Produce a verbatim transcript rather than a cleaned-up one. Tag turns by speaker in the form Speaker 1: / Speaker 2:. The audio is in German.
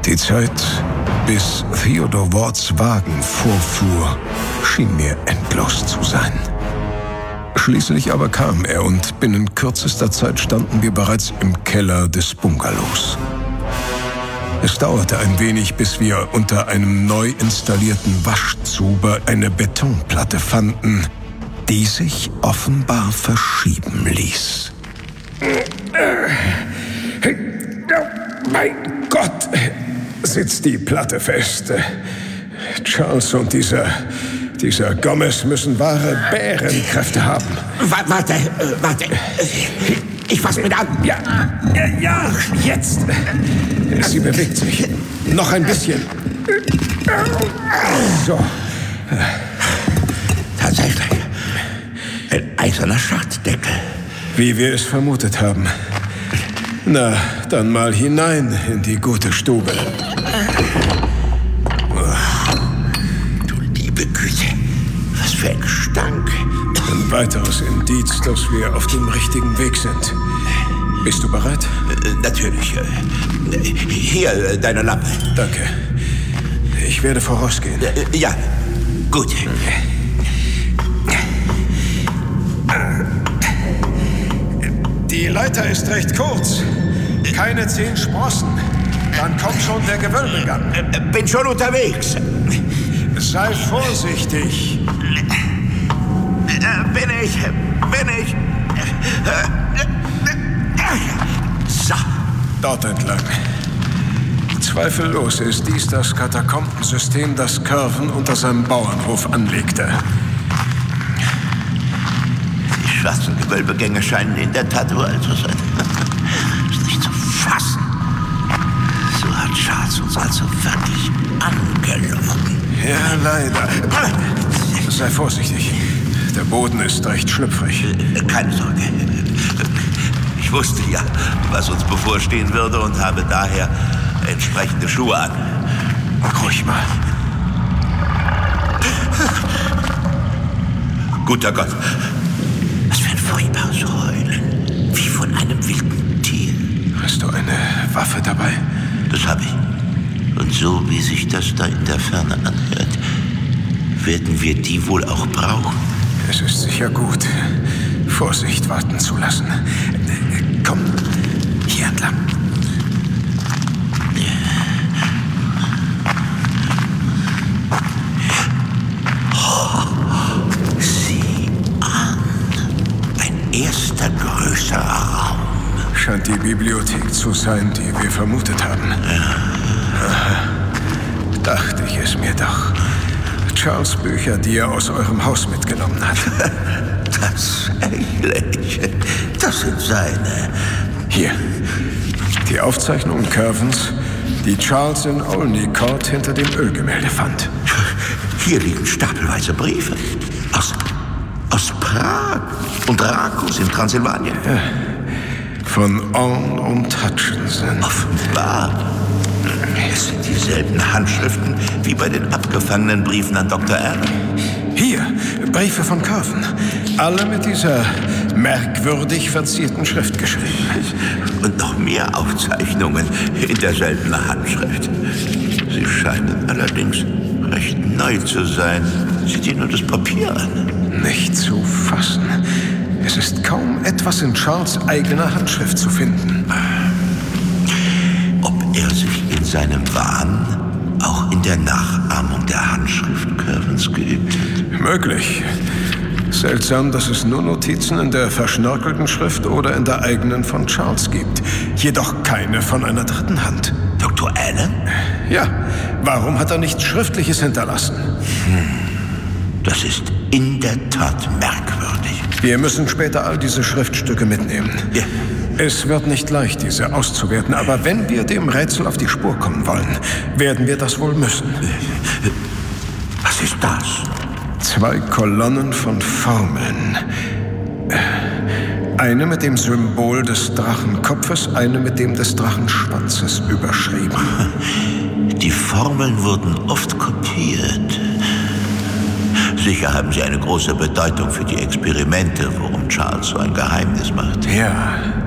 Speaker 1: Die Zeit, bis Theodor Wards Wagen vorfuhr, schien mir endlos zu sein. Schließlich aber kam er und binnen kürzester Zeit standen wir bereits im Keller des Bungalows. Es dauerte ein wenig, bis wir unter einem neu installierten Waschzuber eine Betonplatte fanden, die sich offenbar verschieben ließ. Mein Gott, sitzt die Platte fest. Charles und dieser, dieser Gomez müssen wahre Bärenkräfte haben.
Speaker 2: W- warte, äh, warte. Ich fass mit an.
Speaker 1: Ja, ja, ja, jetzt. Sie bewegt sich. Noch ein bisschen. So.
Speaker 2: Tatsächlich. Ein eiserner Schachtdeckel.
Speaker 1: Wie wir es vermutet haben. Na, dann mal hinein in die gute Stube.
Speaker 2: Du liebe Güte, was für ein Gestank.
Speaker 1: Ein weiteres Indiz, dass wir auf dem richtigen Weg sind. Bist du bereit?
Speaker 2: Äh, natürlich. Äh, hier, äh, deine Lampe.
Speaker 1: Danke. Ich werde vorausgehen.
Speaker 2: Äh, ja, gut.
Speaker 1: Die Leiter ist recht kurz. Keine zehn Sprossen. Dann kommt schon der Gewölbegang.
Speaker 2: Äh, bin schon unterwegs.
Speaker 1: Sei vorsichtig.
Speaker 2: Äh, bin ich, bin ich. So.
Speaker 1: Dort entlang. Zweifellos ist dies das Katakombensystem, das Curven unter seinem Bauernhof anlegte.
Speaker 2: Die schwarzen Gewölbegänge scheinen in der Tat uralt zu sein. Ist nicht zu fassen. So hat Charles uns also wirklich angelogen.
Speaker 1: Ja, leider. Sei vorsichtig. Der Boden ist recht schlüpfrig.
Speaker 2: Keine Sorge. Ich wusste ja, was uns bevorstehen würde und habe daher entsprechende Schuhe an.
Speaker 1: Ruhig mal.
Speaker 2: Guter Gott. Was für ein furchtbares Heulen. Wie von einem wilden Tier.
Speaker 1: Hast du eine Waffe dabei?
Speaker 2: Das habe ich. Und so wie sich das da in der Ferne anhört, werden wir die wohl auch brauchen.
Speaker 1: Es ist sicher gut, Vorsicht walten zu lassen. Komm, hier entlang.
Speaker 2: Sieh an. Ein erster größerer Raum.
Speaker 1: Scheint die Bibliothek zu sein, die wir vermutet haben. Aha. Dachte ich es mir doch. Charles Bücher, die er aus eurem Haus mitgenommen hat.
Speaker 2: Tatsächlich. Das sind seine.
Speaker 1: Hier. Die Aufzeichnungen Curvens, die Charles in Olney Court hinter dem Ölgemälde fand.
Speaker 2: Hier liegen stapelweise Briefe. Aus, aus Prag und Rakus in Transsilvanien.
Speaker 1: Ja. Von Orne und Hutchinson.
Speaker 2: Offenbar. Es sind dieselben Handschriften wie bei den abgefangenen Briefen an Doktor Allen.
Speaker 1: Hier, Briefe von Curven. Alle mit dieser merkwürdig verzierten Schrift geschrieben.
Speaker 2: Und noch mehr Aufzeichnungen in derselben Handschrift. Sie scheinen allerdings recht neu zu sein. Sieh dir nur das Papier an.
Speaker 1: Nicht zu fassen. Es ist kaum etwas in Charles' eigener Handschrift zu finden.
Speaker 2: Ob er sich in seinem Wahn auch in der Nachahmung der Handschrift Curvens geübt hat?
Speaker 1: Möglich. Seltsam, dass es nur Notizen in der verschnörkelten Schrift oder in der eigenen von Charles gibt. Jedoch keine von einer dritten Hand.
Speaker 2: Doktor Allen?
Speaker 1: Ja. Warum hat er nichts Schriftliches hinterlassen?
Speaker 2: Hm. Das ist in der Tat merkwürdig.
Speaker 1: Wir müssen später all diese Schriftstücke mitnehmen.
Speaker 2: Ja.
Speaker 1: Es wird nicht leicht, diese auszuwerten, aber wenn wir dem Rätsel auf die Spur kommen wollen, werden wir das wohl müssen.
Speaker 2: Was ist das?
Speaker 1: Zwei Kolonnen von Formeln. Eine mit dem Symbol des Drachenkopfes, eine mit dem des Drachenschwanzes überschrieben.
Speaker 2: Die Formeln wurden oft kopiert. Sicher haben sie eine große Bedeutung für die Experimente, worum Charles so ein Geheimnis macht.
Speaker 1: Ja.